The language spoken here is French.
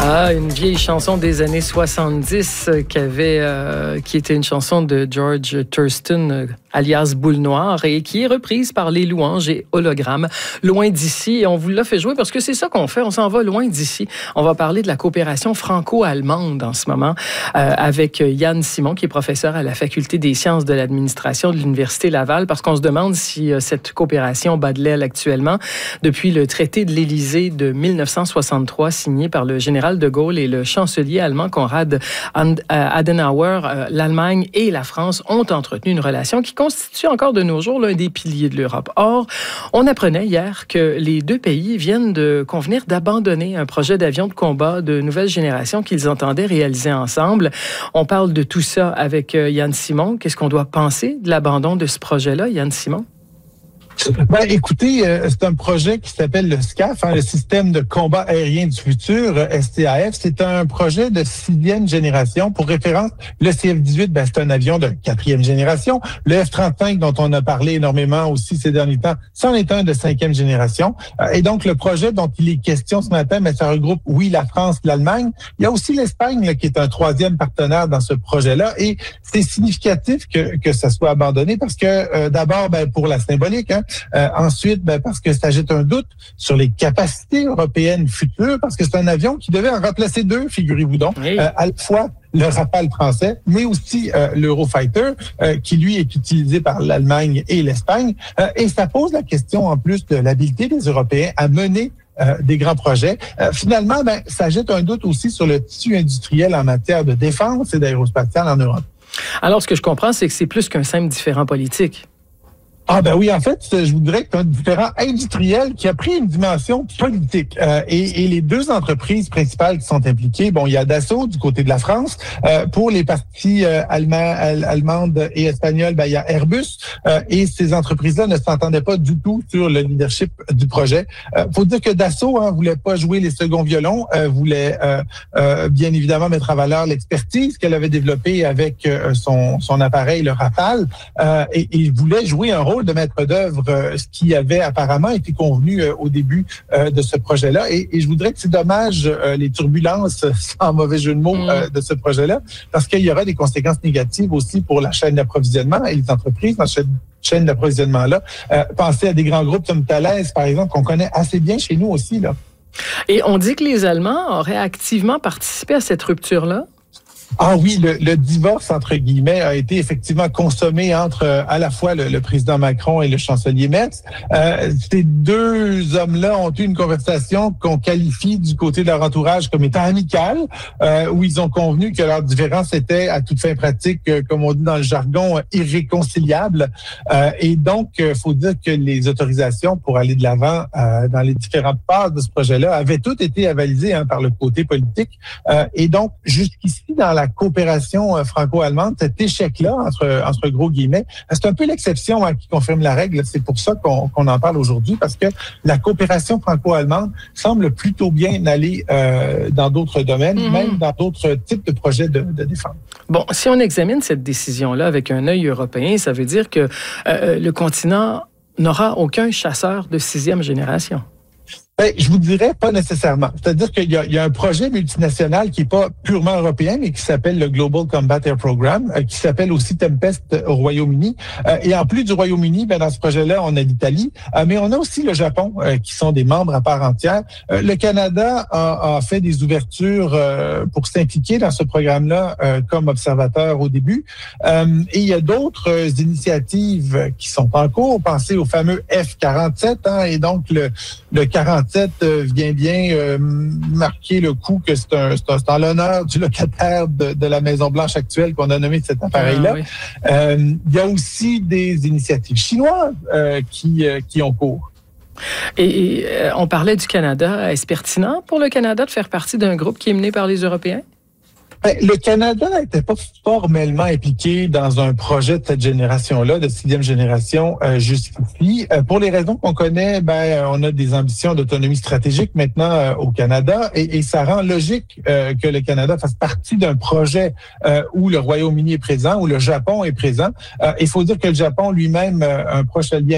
Ah, une vieille chanson des années 70 qui était une chanson de George Thurston, alias Boule Noire, et qui est reprise par les Louanges et Hologrammes, loin d'ici. Et on vous l'a fait jouer parce que c'est ça qu'on fait, on s'en va loin d'ici. On va parler de la coopération franco-allemande en ce moment avec Yann Simon, qui est professeur à la Faculté des sciences de l'administration de l'Université Laval, parce qu'on se demande si cette coopération bat de l'aile actuellement depuis le traité de l'Élysée de 1963, signé par le général de Gaulle et le chancelier allemand Konrad Adenauer. L'Allemagne et la France ont entretenu une relation qui constitue encore de nos jours l'un des piliers de l'Europe. Or, on apprenait hier que les deux pays viennent de convenir d'abandonner un projet d'avion de combat de nouvelle génération qu'ils entendaient réaliser ensemble. On parle de tout ça avec Yann Simon. Qu'est-ce qu'on doit penser de l'abandon de ce projet-là, Yann Simon? Ben, écoutez, c'est un projet qui s'appelle le SCAF, le système de combat aérien du futur, SCAF. C'est un projet de 6e génération. Pour référence, le CF-18, c'est un avion de 4e génération. Le F-35, dont on a parlé énormément aussi ces derniers temps, c'en est un de 5e génération. Et donc, le projet dont il est question ce matin, ça regroupe, oui, la France, l'Allemagne. Il y a aussi l'Espagne, qui est un 3e partenaire dans ce projet-là. Et c'est significatif que ça soit abandonné parce que, d'abord, pour la symbolique, ensuite, parce que ça jette un doute sur les capacités européennes futures, parce que c'est un avion qui devait en remplacer deux, figurez-vous donc, oui. À la fois le Rafale français, mais aussi l'Eurofighter, qui lui est utilisé par l'Allemagne et l'Espagne. Et ça pose la question, en plus, de l'habileté des Européens à mener des grands projets. Finalement, ça jette un doute aussi sur le tissu industriel en matière de défense et d'aérospatiale en Europe. Alors, ce que je comprends, c'est que c'est plus qu'un simple différend politique. Oui, en fait, je voudrais que c'est un différend industriel qui a pris une dimension politique. Et les deux entreprises principales qui sont impliquées, il y a Dassault du côté de la France. Pour les parties allemandes et espagnoles, il y a Airbus. Et ces entreprises-là ne s'entendaient pas du tout sur le leadership du projet. Faut dire que Dassault voulait pas jouer les seconds violons, voulait bien évidemment mettre en valeur l'expertise qu'elle avait développée avec son appareil, le Rafale, et il voulait jouer un rôle de maître d'œuvre, ce qui avait apparemment été convenu au début de ce projet-là. Et je voudrais que c'est dommage les turbulences, sans mauvais jeu de mots, de ce projet-là, parce qu'il y aura des conséquences négatives aussi pour la chaîne d'approvisionnement et les entreprises dans cette chaîne d'approvisionnement-là. Pensez à des grands groupes comme Thales, par exemple, qu'on connaît assez bien chez nous aussi, là. Et on dit que les Allemands auraient activement participé à cette rupture-là? Oui, le divorce, entre guillemets, a été effectivement consommé entre à la fois le président Macron et le chancelier Merz. Ces deux hommes-là ont eu une conversation qu'on qualifie du côté de leur entourage comme étant amicale, où ils ont convenu que leur différence était, à toute fin pratique, comme on dit dans le jargon, irréconciliable. Et donc, faut dire que les autorisations pour aller de l'avant dans les différentes phases de ce projet-là avaient toutes été avalisées par le côté politique. Et donc, jusqu'ici, dans la coopération franco-allemande, cet échec-là, entre gros guillemets, c'est un peu l'exception qui confirme la règle. C'est pour ça qu'on en parle aujourd'hui, parce que la coopération franco-allemande semble plutôt bien aller dans d'autres domaines, même dans d'autres types de projets de défense. Bon, si on examine cette décision-là avec un œil européen, ça veut dire que le continent n'aura aucun chasseur de 6e génération. Je vous dirais pas nécessairement. C'est-à-dire qu'il y a un projet multinational qui est pas purement européen, mais qui s'appelle le Global Combat Air Programme, qui s'appelle aussi Tempest au Royaume-Uni. Et en plus du Royaume-Uni, dans ce projet-là, on a l'Italie, mais on a aussi le Japon, qui sont des membres à part entière. Le Canada a fait des ouvertures pour s'impliquer dans ce programme-là comme observateur au début. Et il y a d'autres initiatives qui sont en cours. Pensez au fameux F-47, et donc le 47 vient bien marquer le coup que c'est en l'honneur du locataire de la Maison-Blanche actuelle qu'on a nommé cet appareil-là. Oui. Il y a aussi des initiatives chinoises qui ont cours. Et on parlait du Canada. Est-ce pertinent pour le Canada de faire partie d'un groupe qui est mené par les Européens? Le Canada n'était pas formellement impliqué dans un projet de cette génération-là, de 6e génération, jusqu'ici. Pour les raisons qu'on connaît, on a des ambitions d'autonomie stratégique maintenant au Canada, et ça rend logique que le Canada fasse partie d'un projet où le Royaume-Uni est présent, où le Japon est présent. Il faut dire que le Japon lui-même, un proche allié